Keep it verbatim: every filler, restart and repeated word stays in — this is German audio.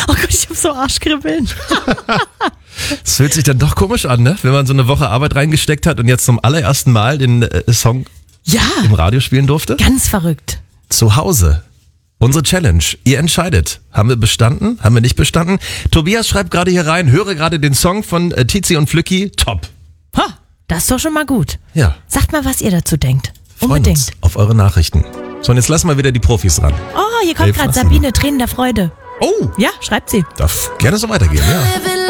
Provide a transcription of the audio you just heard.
Oh Gott, ich hab so Arschkribbeln. Es fühlt sich dann doch komisch an, ne? Wenn man so eine Woche Arbeit reingesteckt hat und jetzt zum allerersten Mal den äh, Song Ja, im Radio spielen durfte. ganz verrückt. Zu Hause. Unsere Challenge. Ihr entscheidet. Haben wir bestanden? Haben wir nicht bestanden? Tobias schreibt gerade hier rein, höre gerade den Song von äh, Tizi und Flücki. Top. Ha, das ist doch schon mal gut. Ja. Sagt mal, was ihr dazu denkt. Freuen Unbedingt. uns auf eure Nachrichten. So, und jetzt lassen wir wieder die Profis ran. Oh, hier kommt Elf gerade lassen. Sabine, Tränen der Freude. Oh, Ja, schreibt sie. darf gerne so weitergehen, ja.